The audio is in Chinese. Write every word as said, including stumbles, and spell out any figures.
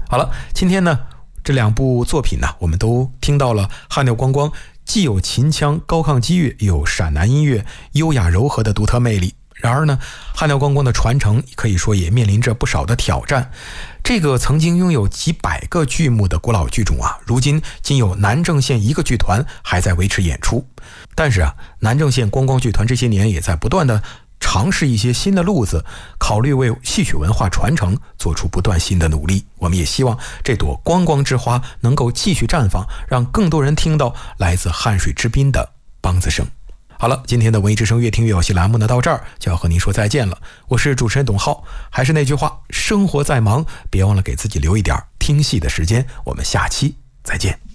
好了，今天呢这两部作品呢，我们都听到了汉调光光既有秦腔高亢激越，又有陕南音乐优雅柔和的独特魅力。然而呢，汉调光光的传承可以说也面临着不少的挑战。这个曾经拥有几百个剧目的古老剧种啊，如今仅有南郑县一个剧团还在维持演出。但是啊，南郑县光光剧团这些年也在不断的尝试一些新的路子，考虑为戏曲文化传承做出不断新的努力。我们也希望这朵光光之花能够继续绽放，让更多人听到来自汉水之滨的梆子声。好了，今天的文艺之声越听越有戏栏目呢，到这儿就要和您说再见了。我是主持人董浩，还是那句话，生活再忙，别忘了给自己留一点听戏的时间。我们下期再见。